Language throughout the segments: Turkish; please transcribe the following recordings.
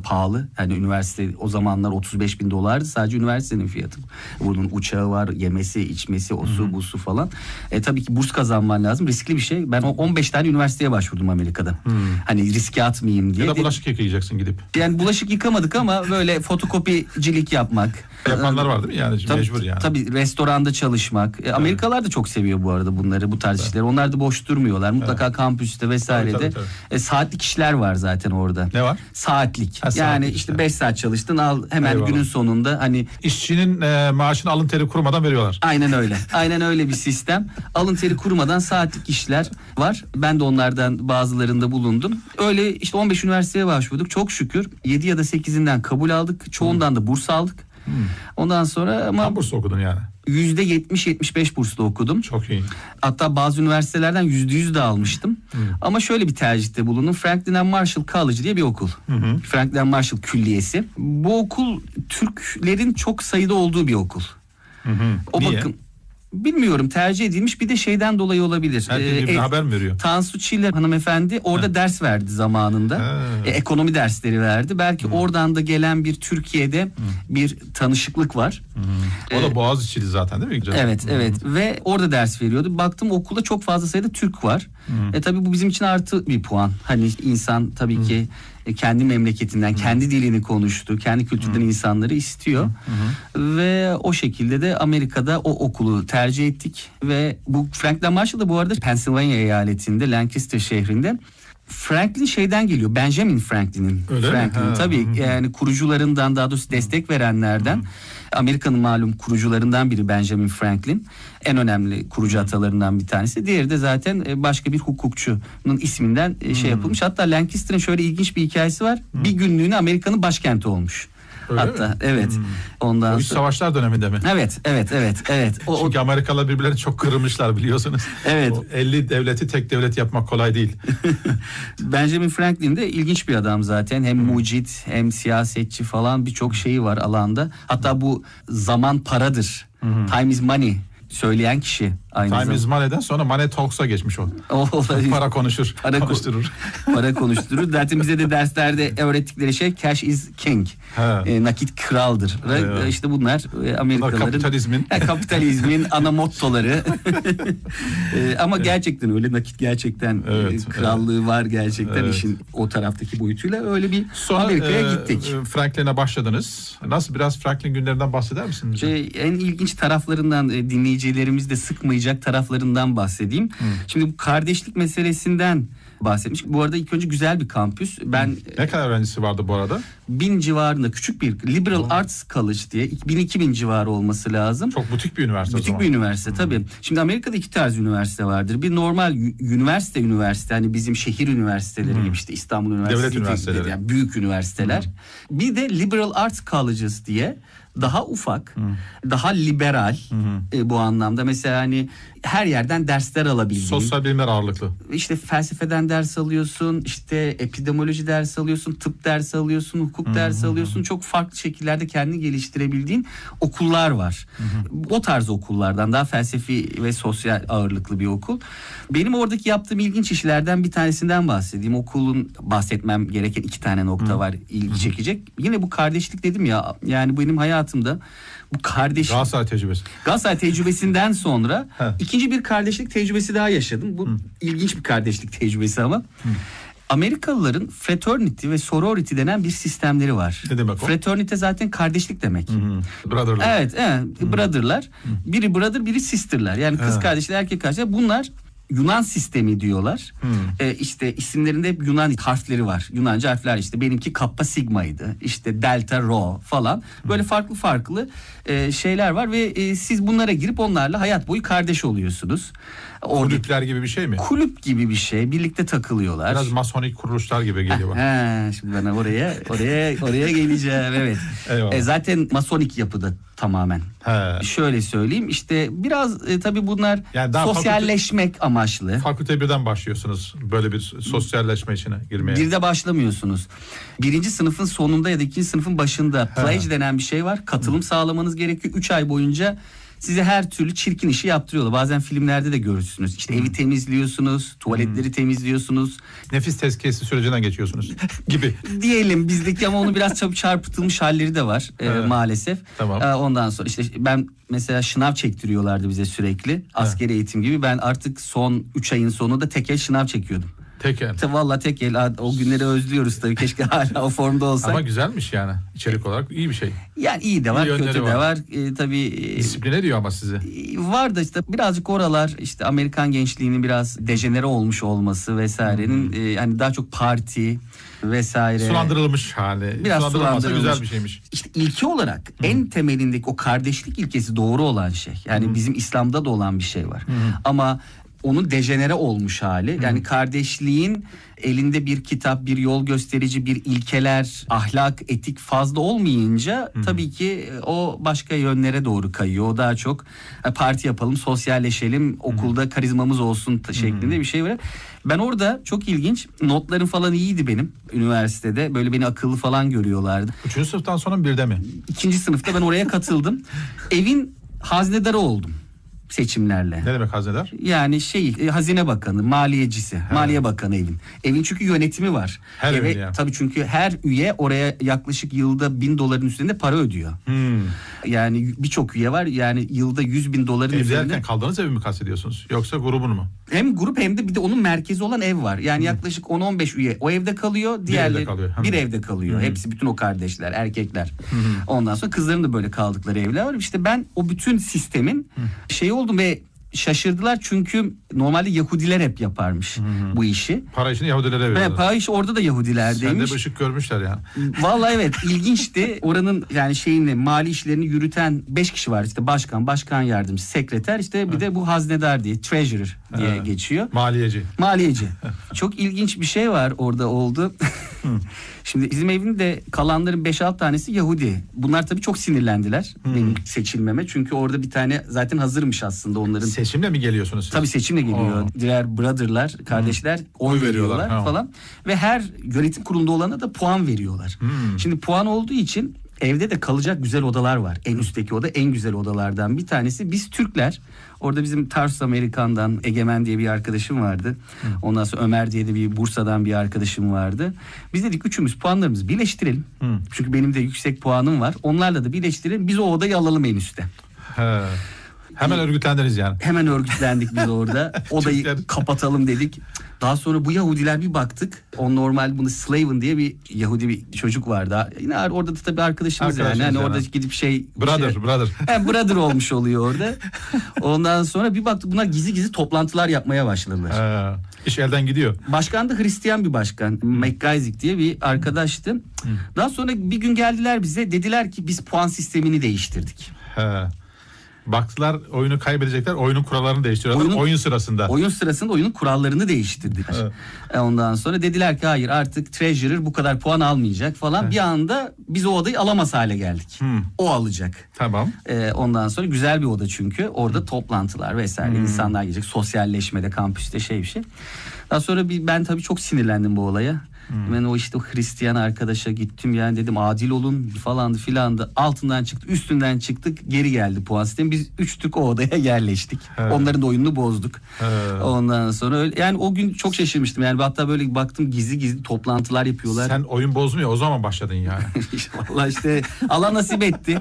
pahalı. Hani üniversite o zamanlar 35 bin dolardı sadece üniversitenin fiyatı. Bunun uçağı var, yemesi, içmesi, osu, busu falan. Tabii ki burs kazanman lazım. Riskli bir şey. Ben 15 tane üniversiteye başvurdum Amerika'da. Hani riske atmayayım diye. Ya da bulaşık yıkayacaksın gidip. Yani bulaşık yıkamadık ama böyle fotokopicilik yapmak. Yapanlar var değil mi? Yani mecbur yani. Tabii restoranda çalışmak. Amerikalılar da çok seviyor bu arada bunları, bu tarz işleri. Onlar da boş durmuyorlar. Mutlaka kampüste vesairede. Tabii. Saatlik işler var zaten orada. Ne var? Saatlik. Yani saatlik işte 5 saat çalıştın, al hemen Eyvallah. günün sonunda hani. İşçinin maaşını alın teri kurumadan veriyorlar. Aynen öyle. Aynen öyle bir sistem. Alın teri kurumadan saatlik işler var. Ben de onlardan bazılarında bulundum. Öyle işte 15 üniversiteye başvurduk. Çok şükür 7 ya da 8'inden kabul aldık. Çoğundan da burs aldık. Ondan sonra ama Tam burs okudun yani. %70-75 burslu okudum. Çok iyi. Hatta bazı üniversitelerden %100 de almıştım. Ama şöyle bir tercihte bulundum. Franklin and Marshall College diye bir okul. Franklin and Marshall Külliyesi. Bu okul Türklerin çok sayıda olduğu bir okul. O Niye? bakım bilmiyorum, tercih edilmiş, bir de şeyden dolayı olabilir. Herkes haber mi veriyor? Tansu Çiller hanımefendi orada ders verdi zamanında. Ekonomi dersleri verdi. Belki oradan da gelen bir Türkiye'de bir tanışıklık var. O da Boğaziçi'li zaten değil mi? Evet. Ve orada ders veriyordu. Baktım okulda çok fazla sayıda Türk var. Tabii bu bizim için artı bir puan. Hani insan tabii ki kendi memleketinden, kendi dilini konuştu, kendi kültürden insanları istiyor. Ve o şekilde de Amerika'da o okulu tercih ettik. Ve bu Franklin Marshall da bu arada Pennsylvania eyaletinde, Lancaster şehrinde. Franklin şeyden geliyor. Benjamin Franklin'in. Tabii yani kurucularından, daha doğrusu destek verenlerden. Amerika'nın malum kurucularından biri Benjamin Franklin. En önemli kurucu atalarından bir tanesi. Diğeri de zaten başka bir hukukçunun isminden şey yapılmış. Hatta Lancaster'ın şöyle ilginç bir hikayesi var. Bir günlüğüne Amerika'nın başkenti olmuş. Öyle hatta mi? Evet. Ondan o iç savaşlar döneminde mi? Evet. Çünkü Amerikalılar birbirlerini çok kırılmışlar biliyorsunuz. Evet. O 50 devleti tek devlet yapmak kolay değil. Benjamin Franklin de ilginç bir adam zaten. Hem mucit hem siyasetçi falan, birçok şeyi var alanda. Hatta bu zaman paradır. Time is money söyleyen kişi. Time is money'den sonra money talks'a geçmiş o. Para konuşur, konuşturur. Para konuşturur. Zaten bize de derslerde öğrettikleri şey cash is king. Nakit kraldır. İşte bunlar Amerikalıların kapitalizmin ana mottoları. Ama gerçekten öyle, nakit gerçekten krallığı var gerçekten işin o taraftaki boyutuyla. Öyle bir sonra, Amerika'ya gittik. Franklin'e başladınız. Nasıl, biraz Franklin günlerinden bahseder misiniz? En ilginç taraflarından, dinleyicilerimiz de sıkmayacak taraflarından bahsedeyim. Şimdi bu kardeşlik meselesinden bahsetmiş. Bu arada ilk önce güzel bir kampüs. Ne kadar öğrencisi vardı bu arada? 1000 civarında küçük bir Liberal Arts College diye 1000-2000 civarı olması lazım. Çok butik bir üniversite. Butik bir üniversite tabii. Şimdi Amerika'da iki tarz üniversite vardır. Bir normal üniversite hani bizim şehir üniversiteleri gibi, işte İstanbul Üniversitesi, devlet üniversiteleri, yani büyük üniversiteler. Bir de Liberal Arts Colleges diye daha ufak, daha liberal bu anlamda. Mesela hani her yerden dersler alabildiğin. Sosyal bilimler ağırlıklı. İşte felsefeden ders alıyorsun, işte epidemioloji ders alıyorsun, tıp ders alıyorsun, hukuk ders alıyorsun. Çok farklı şekillerde kendini geliştirebildiğin okullar var. O tarz okullardan, daha felsefi ve sosyal ağırlıklı bir okul. Benim oradaki yaptığım ilginç işlerden bir tanesinden bahsedeyim. Okulun bahsetmem gereken 2 tane nokta var ilgi çekecek. Yine bu kardeşlik dedim ya, yani benim hayatımda bu kardeşlik... Galatasaray tecrübesinden sonra ikinci bir kardeşlik tecrübesi daha yaşadım. Bu ilginç bir kardeşlik tecrübesi ama. Amerikalıların fraternity ve sorority denen bir sistemleri var. Ne demek o? Fraternity zaten kardeşlik demek. Brotherlar. Evet. Brotherlar. Biri brother, biri sisterlar. Yani kız kardeşler, erkek kardeşler. Bunlar Yunan sistemi diyorlar. İşte isimlerinde hep Yunan harfleri var. Yunanca harfler, işte benimki Kappa Sigma'ydı. İşte Delta Rho falan. Böyle farklı şeyler var ve siz bunlara girip onlarla hayat boyu kardeş oluyorsunuz. Kulüpler gibi bir şey mi? Kulüp gibi bir şey. Birlikte takılıyorlar. Biraz masonik kuruluşlar gibi geliyor bana. Şimdi ben oraya geleceğim. Evet. Zaten masonik yapıda tamamen. Şöyle söyleyeyim, işte biraz tabii bunlar yani sosyalleşmek amaçlı. Fakülte birden başlıyorsunuz böyle bir sosyalleşme içine girmeye. Bir de başlamıyorsunuz. 1. sınıfın sonunda ya da 2. sınıfın başında pledge denen bir şey var. Katılım sağlamanız gerekiyor. 3 ay boyunca size her türlü çirkin işi yaptırıyorlar. Bazen filmlerde de görürsünüz. İşte evi temizliyorsunuz, tuvaletleri temizliyorsunuz. Nefis tezkiyesi sürecinden geçiyorsunuz gibi. Diyelim bizdeki, ama onu biraz çarpıtılmış halleri de var maalesef. Tamam. Ondan sonra işte ben mesela şınav çektiriyorlardı bize sürekli. Askeri eğitim gibi. Ben artık son 3 ayın sonunda tek el şınav çekiyordum. Tek el. Vallahi tek el. O günleri özlüyoruz tabii. Keşke hala o formda olsak. Ama güzelmiş yani. İçerik olarak iyi bir şey. Yani iyi de var, kötü de var. Tabii disipline diyor ama sizi. Var da işte birazcık oralar, işte Amerikan gençliğinin biraz dejenere olmuş olması vesairenin yani daha çok parti vesaire. Sulandırılmış hali. Biraz sulandırılmasa güzel bir şeymiş. İşte ilki olarak en temelindeki o kardeşlik ilkesi doğru olan şey. Yani bizim İslam'da da olan bir şey var. Ama onun dejenere olmuş hali. Yani kardeşliğin elinde bir kitap, bir yol gösterici, bir ilkeler, ahlak, etik fazla olmayınca tabii ki o başka yönlere doğru kayıyor. O daha çok parti yapalım, sosyalleşelim, okulda karizmamız olsun şeklinde bir şey var. Ben orada çok ilginç, notlarım falan iyiydi benim üniversitede. Böyle beni akıllı falan görüyorlardı. 3. sınıftan sonra birde mi? 2. sınıfta ben oraya katıldım. Evin haznedarı oldum seçimlerle. Ne demek haznedar? Yani Hazine Bakanı, maliyecisi, Maliye Bakanı evin. Evin çünkü yönetimi var. Her evin yani. Tabii çünkü her üye oraya yaklaşık yılda $1000'ın üstünde para ödüyor. Yani birçok üye var. Yani yılda $100.000 üzerinde. Evlerken kaldığınız evi mi kastediyorsunuz? Yoksa grubunu mu? Hem grup hem de bir de onun merkezi olan ev var. Yani yaklaşık 10-15 üye o evde kalıyor. Diğerleri bir evde kalıyor. Hepsi, bütün o kardeşler, erkekler. Ondan sonra kızların da böyle kaldıkları evler var. İşte ben o bütün sistemin oldum ve şaşırdılar çünkü normalde Yahudiler hep yaparmış bu işi. Para işini Yahudilere veriyorlar. Para işi orada da Yahudilerdeymiş. Sen de bir ışık görmüşler yani. Vallahi evet, ilginçti. Oranın yani mali işlerini yürüten 5 kişi var, işte başkan yardımcısı, sekreter, işte bir de bu haznedar diye, treasurer diye geçiyor. Maliyeci. Çok ilginç bir şey var orada oldu. Şimdi bizim evinde kalanların 5-6 tanesi Yahudi. Bunlar tabii çok sinirlendiler benim seçilmeme. Çünkü orada bir tane zaten hazırmış aslında onların. Seçimle mi geliyorsunuz siz? Tabii seçimle geliyor. Diğer brotherlar, kardeşler oy veriyorlar falan. Ve her yönetim kurulunda olana da puan veriyorlar. Şimdi puan olduğu için evde de kalacak güzel odalar var. En üstteki oda en güzel odalardan bir tanesi. Biz Türkler, orada bizim Tarsus Amerikan'dan Egemen diye bir arkadaşım vardı. Ondan sonra Ömer diye de bir Bursa'dan bir arkadaşım vardı. Biz dedik üçümüz puanlarımızı birleştirelim. Çünkü benim de yüksek puanım var. Onlarla da birleştirelim. Biz o odayı alalım en üstte. Hemen örgütlendiniz yani. Hemen örgütlendik biz orada. Odayı kapatalım dedik. Daha sonra bu Yahudiler bir baktık. O normal bunu Slaven diye bir Yahudi bir çocuk vardı. Yine orada da tabii arkadaşımız yani. Hani orada gidip Brother. Brother olmuş oluyor orada. Ondan sonra bir baktık bunlar gizli toplantılar yapmaya başladılar. İş elden gidiyor. Başkan da Hristiyan bir başkan. McGuizik diye bir arkadaştı. Daha sonra bir gün geldiler bize. Dediler ki biz puan sistemini değiştirdik. Baktılar oyunu kaybedecekler, oyunun kurallarını değiştiriyorlar. Oyun sırasında oyunun kurallarını değiştirdiler. Ondan sonra dediler ki hayır, artık treasurer bu kadar puan almayacak falan. Bir anda biz o odayı alamaz hale geldik. O alacak. Tamam. Ondan sonra güzel bir oda çünkü. Orada toplantılar vesaire, insanlar gelecek. Sosyalleşmede, kampüste bir şey. Daha sonra ben tabii çok sinirlendim bu olaya. Ben o Hristiyan arkadaşa gittim, yani dedim adil olun falandı filandı. Altından çıktı, üstünden çıktık, geri geldi puan sistemi. Biz 3 Türk o odaya yerleştik. Onların da oyununu bozduk. Ondan sonra yani o gün çok şaşırmıştım. Yani hatta böyle baktım gizli toplantılar yapıyorlar. Sen oyun bozmuyor, o zaman başladın yani. Vallahi işte Allah nasip etti.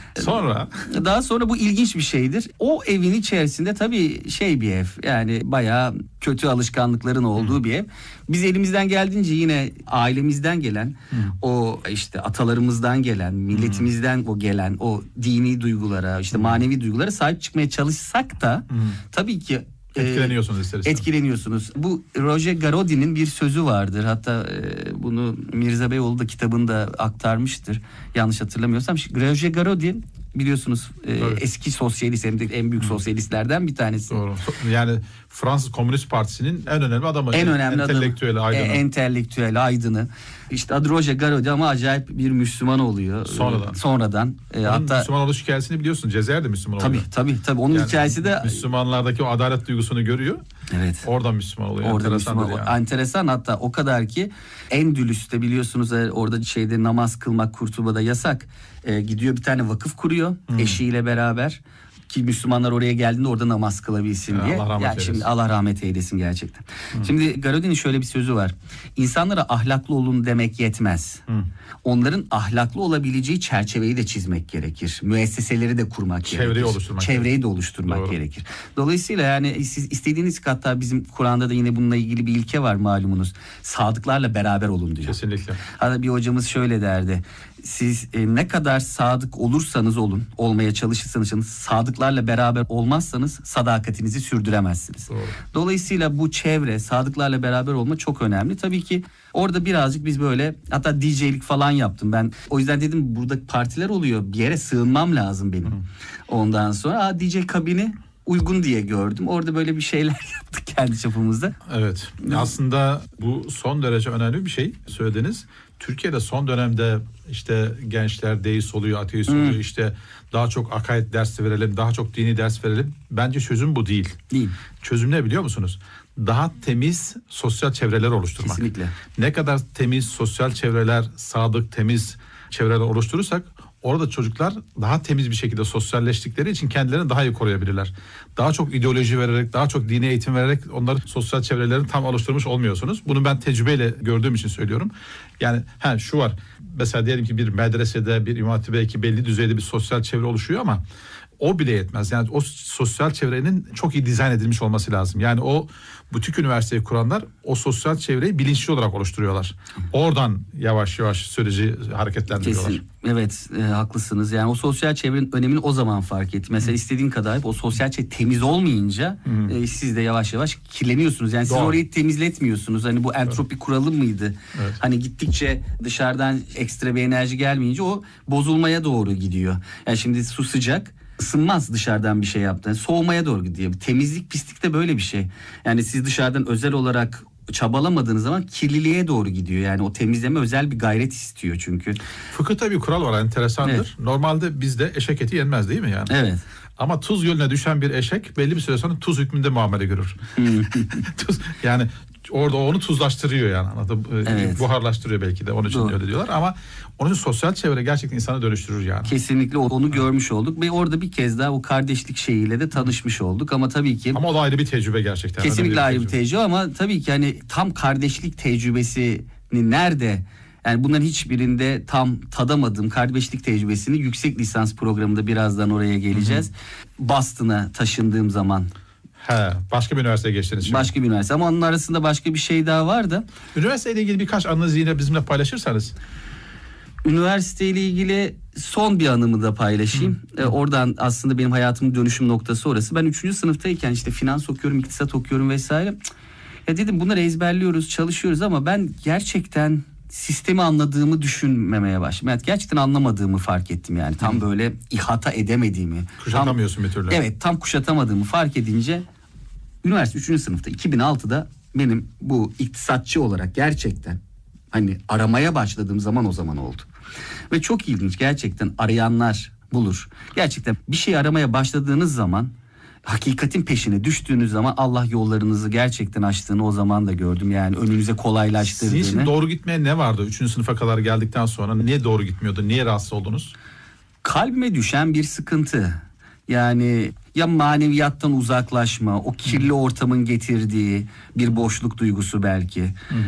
Daha sonra bu ilginç bir şeydir. O evin içerisinde tabii bir ev. Yani bayağı kötü alışkanlıkların olduğu bir ev. Biz elimizden geldiğince yine ailemizden gelen, o atalarımızdan gelen, milletimizden gelen o dini duygulara, manevi duygulara sahip çıkmaya çalışsak da tabii ki etkileniyorsunuz ister istemez. Etkileniyorsunuz. Bu Roger Garaudy'nin bir sözü vardır. Hatta bunu Mirza Beyoğlu da kitabında aktarmıştır. Yanlış hatırlamıyorsam. Roger Garaudy biliyorsunuz eski sosyalist, hem de en büyük sosyalistlerden bir tanesi. Doğru. Yani Fransız Komünist Partisi'nin en önemli adamı. En önemli entelektüeli aydını. Entelektüel aydını. Adı Roger Garaudy ama acayip bir Müslüman oluyor. Sonradan. Hatta Müslüman oluş hikayesini biliyorsun. Cezayir'de Müslüman oluyor. Tabii. Onun hikayesi de Müslümanlardaki o adalet duygusunu görüyor. Evet. Oradan Müslüman oluyor. Orada enteresan, hatta o kadar ki Endülüs'te biliyorsunuz orada namaz kılmak Kurtuba'da yasak. Gidiyor bir tane vakıf kuruyor eşiyle beraber. Ki Müslümanlar oraya geldiğinde orada namaz kılabilsin diye. Allah rahmet eylesin. Şimdi Allah rahmet eylesin gerçekten. Şimdi Garodin'in şöyle bir sözü var. İnsanlara ahlaklı olun demek yetmez. Onların ahlaklı olabileceği çerçeveyi de çizmek gerekir. Müesseseleri de kurmak gerekir. Çevreyi de oluşturmak gerekir. Dolayısıyla yani siz istediğiniz, hatta bizim Kur'an'da da yine bununla ilgili bir ilke var malumunuz. Sadıklarla beraber olun diyor. Kesinlikle. Hatta bir hocamız şöyle derdi. Siz ne kadar sadık olursanız olun, olmaya çalışırsanız, sadıklarla beraber olmazsanız sadakatinizi sürdüremezsiniz. Doğru. Dolayısıyla bu çevre, sadıklarla beraber olma çok önemli. Tabii ki orada birazcık biz böyle, hatta DJ'lik falan yaptım ben. O yüzden dedim burada partiler oluyor, bir yere sığınmam lazım benim. Ondan sonra DJ kabini uygun diye gördüm. Orada böyle bir şeyler yaptık kendi çapımızda. Evet. Aslında bu son derece önemli bir şey söylediniz. Türkiye'de son dönemde işte gençler deist oluyor, ateist oluyor, işte daha çok akaid dersi verelim, daha çok dini ders verelim. Bence çözüm bu değil. Çözüm ne biliyor musunuz? Daha temiz sosyal çevreler oluşturmak. Kesinlikle. Ne kadar temiz sosyal çevreler, sadık, temiz çevreler oluşturursak orada çocuklar daha temiz bir şekilde sosyalleştikleri için kendilerini daha iyi koruyabilirler. Daha çok ideoloji vererek, daha çok dini eğitim vererek onların sosyal çevrelerini tam oluşturmuş olmuyorsunuz. Bunu ben tecrübeyle gördüğüm için söylüyorum. Yani şu var. Mesela diyelim ki bir medresede, bir İmam Hatip belki belli düzeyde bir sosyal çevre oluşuyor ama o bile yetmez. Yani o sosyal çevrenin çok iyi dizayn edilmiş olması lazım. Yani o butik üniversiteyi kuranlar o sosyal çevreyi bilinçli olarak oluşturuyorlar. Oradan yavaş yavaş süreci hareketlendiriyorlar. Kesin. Evet, haklısınız. Yani o sosyal çevrenin önemini o zaman fark ettim. Mesela istediğin kadar o sosyal çevre temiz olmayınca siz de yavaş yavaş kirleniyorsunuz. Yani siz orayı temizletmiyorsunuz. Hani bu entropi kuralı mıydı? Evet. Hani gittikçe dışarıdan ekstra bir enerji gelmeyince o bozulmaya doğru gidiyor. Yani şimdi su sıcak, ısınmaz dışarıdan bir şey yaptığında. Soğumaya doğru gidiyor. Temizlik, pislik de böyle bir şey. Yani siz dışarıdan özel olarak çabalamadığınız zaman kirliliğe doğru gidiyor. Yani o temizleme özel bir gayret istiyor çünkü. Fıkıhta bir kural var, enteresandır. Evet. Normalde bizde eşek eti yenmez değil mi yani? Evet. Ama tuz gölüne düşen bir eşek belli bir süre sonra tuz hükmünde muamele görür. Yani orada onu tuzlaştırıyor yani. Evet. Buharlaştırıyor belki de, onun için öyle diyorlar ama onun için sosyal çevre gerçekten insanı dönüştürür yani. Kesinlikle onu görmüş olduk ve orada bir kez daha o kardeşlik şeyiyle de tanışmış olduk ama tabii ki. Ama o da ayrı bir tecrübe gerçekten. Kesinlikle ayrı bir tecrübe ama tabii ki hani tam kardeşlik tecrübesini nerede, yani bunların hiçbirinde tam tadamadığım kardeşlik tecrübesini yüksek lisans programında birazdan oraya geleceğiz. Boston'a taşındığım zaman. Başka bir üniversiteye geçtiniz şimdi. Başka bir üniversite ama onun arasında başka bir şey daha vardı. Üniversiteyle ilgili birkaç anınızı yine bizimle paylaşırsanız. Üniversiteyle ilgili son bir anımı da paylaşayım. Oradan aslında benim hayatımın dönüşüm noktası orası. Ben 3. sınıftayken işte finans okuyorum, iktisat okuyorum vesaire. Ya dedim bunları ezberliyoruz, çalışıyoruz ama ben gerçekten sistemi anladığımı düşünmemeye başladım. Yani gerçekten anlamadığımı fark ettim yani. Tam böyle ihata edemediğimi. Kuşatamıyorsun bir türlü. Evet, tam kuşatamadığımı fark edince üniversite 3. sınıfta 2006'da benim bu iktisatçı olarak gerçekten hani aramaya başladığım zaman o zaman oldu. Ve çok ilginç, gerçekten arayanlar bulur. Gerçekten bir şey aramaya başladığınız zaman, hakikatin peşine düştüğünüz zaman Allah yollarınızı gerçekten açtığını o zaman da gördüm. Yani önünüze kolaylaştırdığını. Sizin için doğru gitmeye ne vardı? 3. sınıfa kadar geldikten sonra niye doğru gitmiyordu? Niye rahatsız oldunuz? Kalbime düşen bir sıkıntı. Yani ya maneviyattan uzaklaşma, o kirli ortamın getirdiği bir boşluk duygusu belki.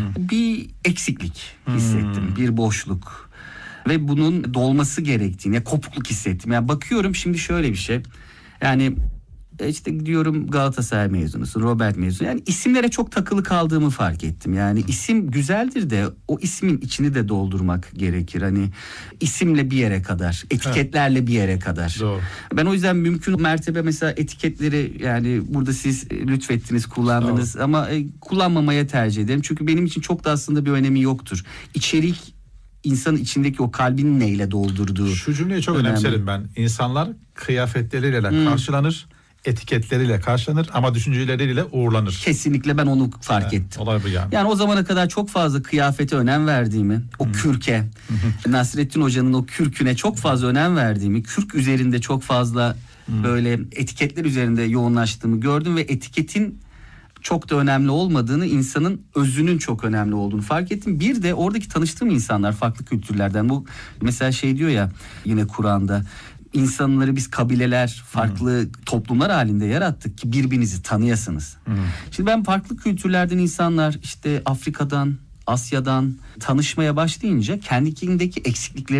Bir eksiklik hissettim, bir boşluk. Ve bunun dolması gerektiğini, kopukluk hissettim. Yani bakıyorum şimdi şöyle bir şey. Yani işte diyorum Galatasaray mezunusun, Robert mezunu. Yani isimlere çok takılı kaldığımı fark ettim. Yani isim güzeldir de o ismin içini de doldurmak gerekir. Hani isimle bir yere kadar, etiketlerle bir yere kadar. Doğru. Ben o yüzden mümkün mertebe mesela etiketleri, yani burada siz lütfettiniz, kullandınız ama kullanmamaya tercih ederim. Çünkü benim için çok da aslında bir önemi yoktur. İçerik, insanın içindeki o kalbinin neyle doldurduğu. Şu cümleyi çok önemserim ben. İnsanlar kıyafetleriyle karşılanır, etiketleriyle karşılanır ama düşünceleriyle uğurlanır. Kesinlikle ben onu fark ettim. Olay bu yani. Yani o zamana kadar çok fazla kıyafete önem verdiğimi, o kürke, Nasrettin Hoca'nın o kürküne çok fazla önem verdiğimi, kürk üzerinde çok fazla böyle etiketler üzerinde yoğunlaştığımı gördüm ve etiketin çok da önemli olmadığını, insanın özünün çok önemli olduğunu fark ettim. Bir de oradaki tanıştığım insanlar farklı kültürlerden, bu mesela şey diyor ya yine Kur'an'da, insanları biz kabileler, farklı toplumlar halinde yarattık ki birbirinizi tanıyasınız. Şimdi ben farklı kültürlerden insanlar, işte Afrika'dan, Asya'dan tanışmaya başlayınca kendi eksiklikleri